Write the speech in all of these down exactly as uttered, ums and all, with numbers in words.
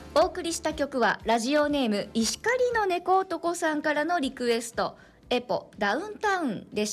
お送りした曲はラジオネーム石狩の猫男さんからのリクエスト、エポダウンタウンでした。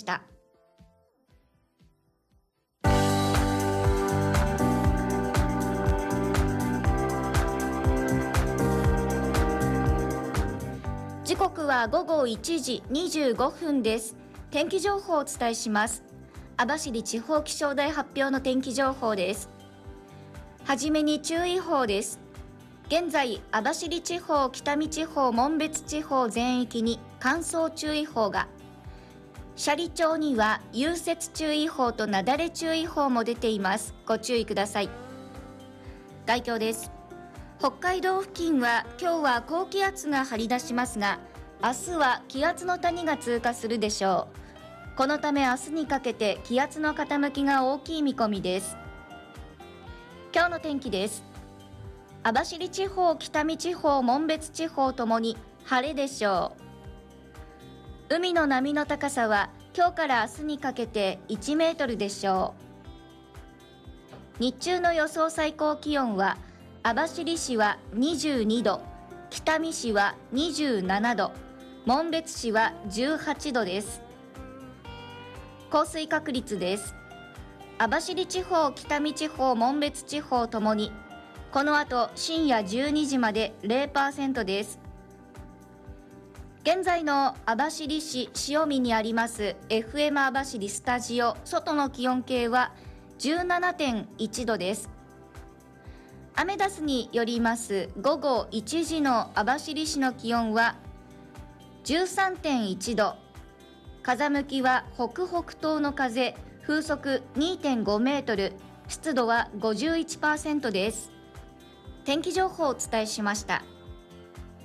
時刻は午後いちじにじゅうごふんです。天気情報をお伝えします。網走地方気象台発表の天気情報です。はじめに注意報です。現在、網走地方、北見地方、紋別地方全域に乾燥注意報が、斜里町には融雪注意報と雪崩注意報も出ています。ご注意ください。概況です。北海道付近は今日は高気圧が張り出しますが、明日は気圧の谷が通過するでしょう。このため明日にかけて気圧の傾きが大きい見込みです。今日の天気です。網走地方、北見地方、紋別地方ともに晴れでしょう。海の波の高さは今日から明日にかけていちメートルでしょう。日中の予想最高気温は網走市はにじゅうにど、北見市はにじゅうななど、紋別市はじゅうはちどです。降水確率です。網走地方、北見地方、紋別地方ともにこの後深夜じゅうにじまで ゼロパーセント です。現在の網走市塩見にあります エフエム 網走スタジオ、外の気温計は じゅうななてんいちどです。アメダスによります午後いちじの網走市の気温は じゅうさんてんいちど、風向きは北北東の風、風速 にてんごメートル、湿度は ごじゅういちパーセント です。天気情報をお伝えしました。